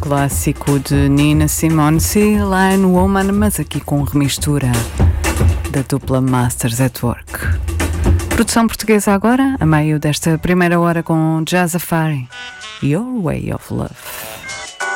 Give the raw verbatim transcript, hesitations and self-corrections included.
clássico de Nina Simone, Sea Lion Woman, mas aqui com remistura da dupla Masters at Work. Produção portuguesa agora, a meio desta primeira hora com Jazz Afari, Your Way of Love.